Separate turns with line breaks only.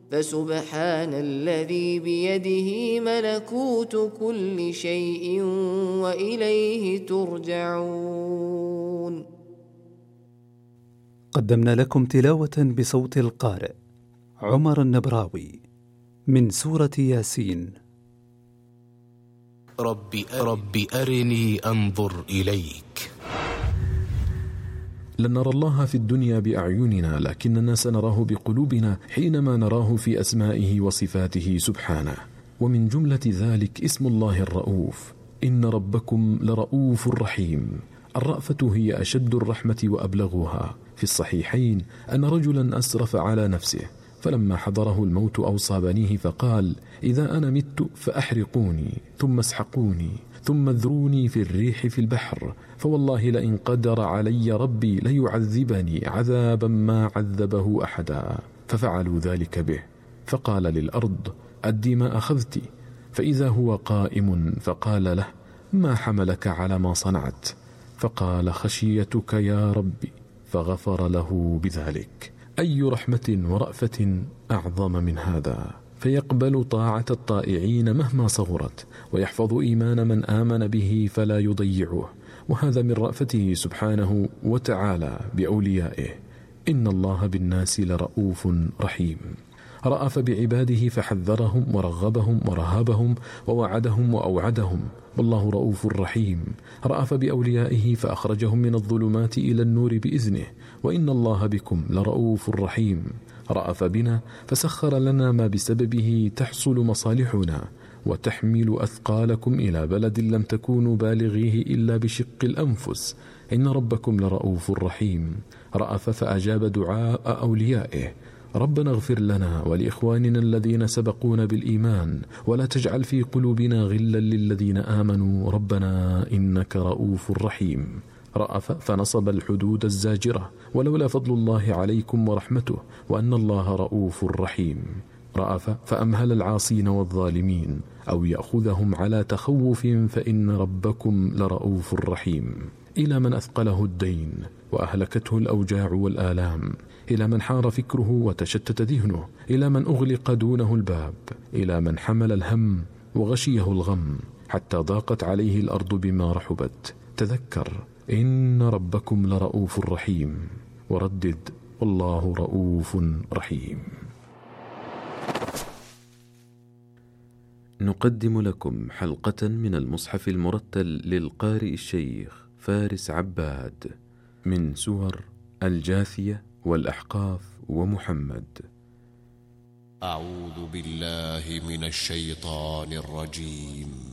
فسبحان الذي بيده ملكوت كل شيء وإليه ترجعون.
قدمنا لكم تلاوة بصوت القارئ عمر النبراوي من سورة ياسين.
رب أرني أنظر إليك.
لن نرى الله في الدنيا بأعيننا، لكننا سنراه بقلوبنا حينما نراه في أسمائه وصفاته سبحانه. ومن جملة ذلك اسم الله الرؤوف. إن ربكم لرؤوف رحيم. الرأفة هي أشد الرحمة وأبلغها. في الصحيحين أن رجلا أسرف على نفسه، فلما حضره الموت أوصى بنيه فقال: إذا أنا مت فأحرقوني ثم اسحقوني ثم اذروني في الريح في البحر، فوالله لئن قدر علي ربي ليعذبني عذابا ما عذبه أحدا. ففعلوا ذلك به، فقال للأرض: أدي ما أخذت. فإذا هو قائم فقال له: ما حملك على ما صنعت؟ فقال: خشيتك يا ربي، فغفر له بذلك. أي رحمة ورأفة أعظم من هذا؟ فيقبل طاعة الطائعين مهما صغرت، ويحفظ إيمان من آمن به فلا يضيعه. وهذا من رأفته سبحانه وتعالى بأوليائه. إن الله بالناس لرؤوف رحيم. رأف بعباده فحذرهم ورغبهم ورهبهم ووعدهم وأوعدهم، والله رؤوف رحيم. رأف بأوليائه فأخرجهم من الظلمات إلى النور بإذنه، وإن الله بكم لرؤوف رحيم. رأف بنا فسخر لنا ما بسببه تحصل مصالحنا، وتحمل أثقالكم إلى بلد لم تكونوا بالغيه إلا بشق الأنفس. إن ربكم لرؤوف رحيم. رأف فأجاب دعاء أوليائه: ربنا اغفر لنا ولإخواننا الذين سبقونا بالإيمان، ولا تجعل في قلوبنا غلا للذين آمنوا ربنا إنك رؤوف رحيم. رأف فنصب الحدود الزاجرة: ولولا فضل الله عليكم ورحمته وأن الله رؤوف رحيم. رأف فأمهل العاصين والظالمين، أو يأخذهم على تخوف، فإن ربكم لرؤوف رحيم. إلى من أثقله الدين وأهلكته الأوجاع والآلام، إلى من حار فكره وتشتت ذهنه، إلى من أغلق دونه الباب، إلى من حمل الهم وغشيه الغم حتى ضاقت عليه الأرض بما رحبت. تذكر: إن ربكم لرؤوف رحيم. وردد: والله رؤوف رحيم.
نقدم لكم حلقة من المصحف المرتل للقارئ الشيخ فارس عباد من سور الجاثية والأحقاف ومحمد.
أعوذ بالله من الشيطان الرجيم.